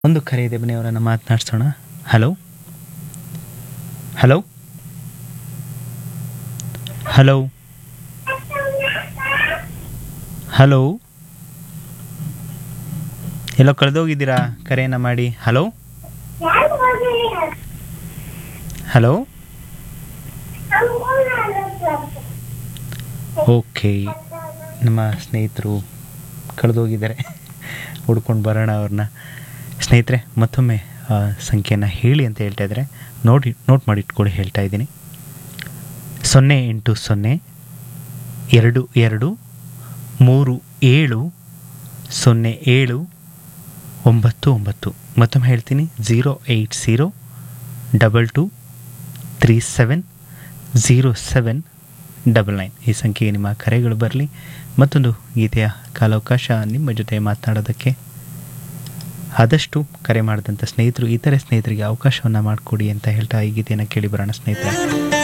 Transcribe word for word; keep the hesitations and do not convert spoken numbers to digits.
ಒಂದು ಕರೆ ಇದೆ, ಬನ್ನಿ ಅವರನ್ನು ಮಾತನಾಡ್ಸೋಣ. ಹಲೋ ಹಲೋ ಹಲೋ ಹಲೋ ಎಲ್ಲೋ ಕಳೆದೋಗಿದ್ದೀರಾ ಕರೆಯನ್ನು ಮಾಡಿ. ಹಲೋ ಹಲೋ ಓಕೆ, ನಮ್ಮ ಸ್ನೇಹಿತರು ಕಳೆದೋಗಿದ್ದಾರೆ, ಹುಡ್ಕೊಂಡು ಬರೋಣ ಅವ್ರನ್ನ. ಸ್ನೇಹಿತರೆ, ಮತ್ತೊಮ್ಮೆ ಸಂಖ್ಯೆಯನ್ನು ಹೇಳಿ ಅಂತ ಹೇಳ್ತಾ ಇದ್ದಾರೆ, ನೋಡಿ ನೋಟ್ ಮಾಡಿ ಇಟ್ಕೊಳ್ಳಿ, ಹೇಳ್ತಾ ಇದ್ದೀನಿ. ಸೊನ್ನೆ ಎಂಟು ಸೊನ್ನೆ ಎರಡು ಎರಡು ಮೂರು ಏಳು ಸೊನ್ನೆ ಏಳು ಒಂಬತ್ತು ಒಂಬತ್ತು. ಮತ್ತೊಮ್ಮೆ ಹೇಳ್ತೀನಿ, zero eight zero double two three seven zero seven double nine. ಈ ಸಂಖ್ಯೆಗೆ ನಿಮ್ಮ ಕರೆಗಳು ಬರಲಿ. ಮತ್ತೊಂದು ಗೀತೆಯ ಕಾಲಾವಕಾಶ ನಿಮ್ಮ ಜೊತೆ ಮಾತನಾಡೋದಕ್ಕೆ. ಆದಷ್ಟು ಕರೆ ಮಾಡಿದಂಥ ಸ್ನೇಹಿತರು ಇತರೆ ಸ್ನೇಹಿತರಿಗೆ ಅವಕಾಶವನ್ನು ಮಾಡಿಕೊಡಿ ಅಂತ ಹೇಳ್ತಾ ಈ ಗೀತೆಯನ್ನು ಕೇಳಿ ಬರೋಣ ಸ್ನೇಹಿತರೆ.